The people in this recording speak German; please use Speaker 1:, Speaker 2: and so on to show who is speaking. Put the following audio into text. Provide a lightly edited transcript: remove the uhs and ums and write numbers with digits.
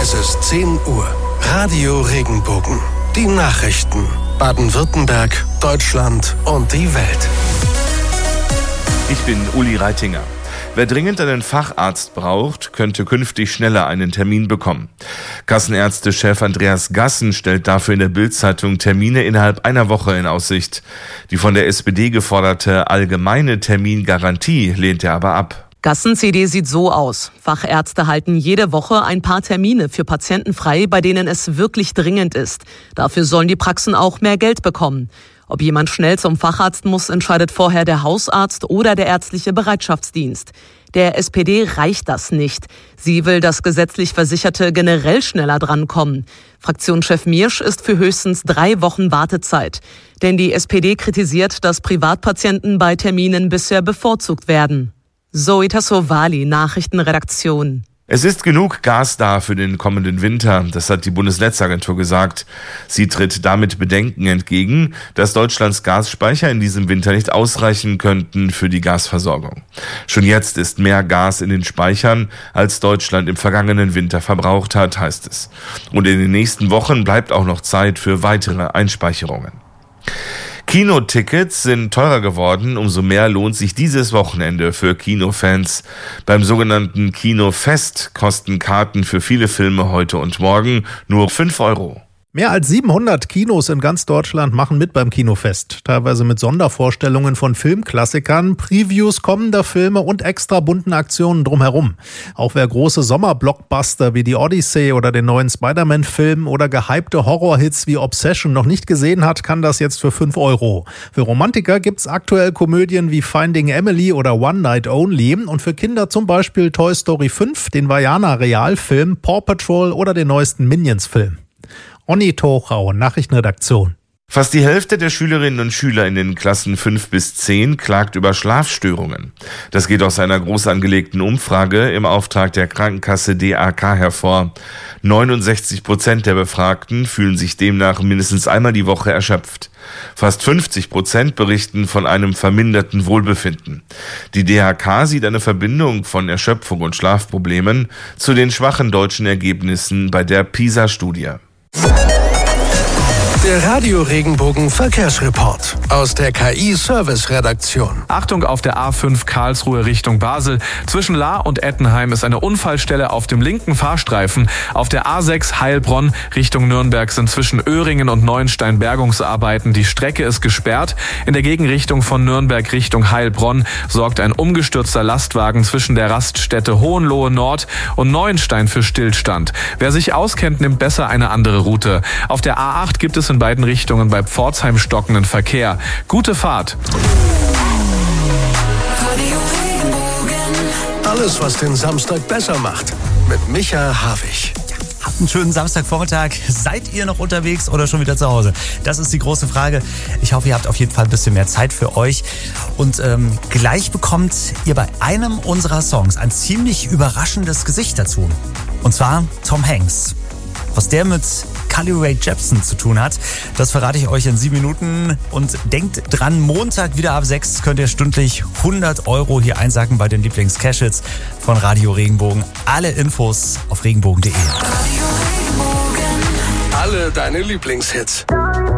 Speaker 1: Es ist 10 Uhr. Radio Regenbogen. Die Nachrichten. Baden-Württemberg, Deutschland und die Welt.
Speaker 2: Ich bin Uli Reitinger. Wer dringend einen Facharzt braucht, könnte künftig schneller einen Termin bekommen. Kassenärztechef Andreas Gassen stellt dafür in der Bild-Zeitung Termine innerhalb einer Woche in Aussicht. Die von der SPD geforderte allgemeine Termingarantie lehnt er aber ab.
Speaker 3: Gassen-CD sieht so aus. Fachärzte halten jede Woche ein paar Termine für Patienten frei, bei denen es wirklich dringend ist. Dafür sollen die Praxen auch mehr Geld bekommen. Ob jemand schnell zum Facharzt muss, entscheidet vorher der Hausarzt oder der ärztliche Bereitschaftsdienst. Der SPD reicht das nicht. Sie will, dass gesetzlich Versicherte generell schneller drankommen. Fraktionschef Miersch ist für höchstens 3 Wochen Wartezeit. Denn die SPD kritisiert, dass Privatpatienten bei Terminen bisher bevorzugt werden. Zoe Tassovali, Nachrichtenredaktion.
Speaker 2: Es ist genug Gas da für den kommenden Winter, das hat die Bundesnetzagentur gesagt. Sie tritt damit Bedenken entgegen, dass Deutschlands Gasspeicher in diesem Winter nicht ausreichen könnten für die Gasversorgung. Schon jetzt ist mehr Gas in den Speichern, als Deutschland im vergangenen Winter verbraucht hat, heißt es. Und in den nächsten Wochen bleibt auch noch Zeit für weitere Einspeicherungen. Kinotickets sind teurer geworden, umso mehr lohnt sich dieses Wochenende für Kinofans. Beim sogenannten Kinofest kosten Karten für viele Filme heute und morgen nur 5 €.
Speaker 4: Mehr als 700 Kinos in ganz Deutschland machen mit beim Kinofest. Teilweise mit Sondervorstellungen von Filmklassikern, Previews kommender Filme und extra bunten Aktionen drumherum. Auch wer große Sommerblockbuster wie die Odyssey oder den neuen Spider-Man-Film oder gehypte Horrorhits wie Obsession noch nicht gesehen hat, kann das jetzt für 5 €. Für Romantiker gibt's aktuell Komödien wie Finding Emily oder One Night Only und für Kinder zum Beispiel Toy Story 5, den Vaiana-Realfilm, Paw Patrol oder den neuesten Minions-Film. Onni Tochau, Nachrichtenredaktion.
Speaker 2: Fast die Hälfte der Schülerinnen und Schüler in den Klassen 5 bis 10 klagt über Schlafstörungen. Das geht aus einer groß angelegten Umfrage im Auftrag der Krankenkasse DAK hervor. 69% der Befragten fühlen sich demnach mindestens einmal die Woche erschöpft. Fast 50% berichten von einem verminderten Wohlbefinden. Die DAK sieht eine Verbindung von Erschöpfung und Schlafproblemen zu den schwachen deutschen Ergebnissen bei der PISA-Studie.
Speaker 1: Der Radio Regenbogen Verkehrsreport aus der KI-Service-Redaktion.
Speaker 5: Achtung auf der A5 Karlsruhe Richtung Basel. Zwischen Lahr und Ettenheim ist eine Unfallstelle auf dem linken Fahrstreifen. Auf der A6 Heilbronn Richtung Nürnberg sind zwischen Öhringen und Neuenstein Bergungsarbeiten. Die Strecke ist gesperrt. In der Gegenrichtung von Nürnberg Richtung Heilbronn sorgt ein umgestürzter Lastwagen zwischen der Raststätte Hohenlohe Nord und Neuenstein für Stillstand. Wer sich auskennt, nimmt besser eine andere Route. Auf der A8 gibt es in beiden Richtungen bei Pforzheim stockenden Verkehr. Gute Fahrt.
Speaker 1: Alles, was den Samstag besser macht. Mit Micha Havig.
Speaker 6: Habt einen schönen Samstagvormittag. Seid ihr noch unterwegs oder schon wieder zu Hause? Das ist die große Frage. Ich hoffe, ihr habt auf jeden Fall ein bisschen mehr Zeit für euch. Und gleich bekommt ihr bei einem unserer Songs ein ziemlich überraschendes Gesicht dazu. Und zwar Tom Hanks. Was der mit Carly Rae Jepsen zu tun hat, das verrate ich euch in 7 Minuten. Und denkt dran, Montag wieder ab 6 könnt ihr stündlich 100 € hier einsacken bei den Lieblings-Cash-Hits von Radio Regenbogen. Alle Infos auf regenbogen.de.
Speaker 1: Alle deine Lieblingshits.